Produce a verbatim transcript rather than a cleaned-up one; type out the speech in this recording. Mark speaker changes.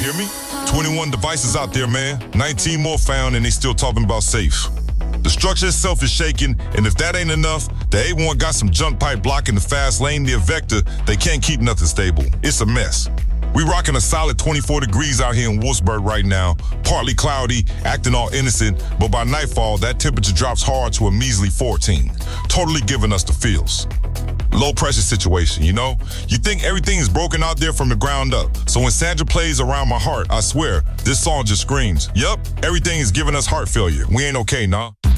Speaker 1: hear me? twenty-one devices out there, man. nineteen more found and they still talking about safe. The structure itself is shaking, and if that ain't enough, the A one got some junk pipe blocking the fast lane near Vector. They can't keep nothing stable. It's a mess. We rocking a solid twenty-four degrees out here in Wolfsburg right now, partly cloudy, acting all innocent, but by nightfall, that temperature drops hard to a measly fourteen, totally giving us the feels. Low pressure situation, you know? You think everything is broken out there from the ground up. So when Sandra plays Around My Heart, I swear, this song just screams, yup, everything is giving us heart failure. We ain't okay, nah.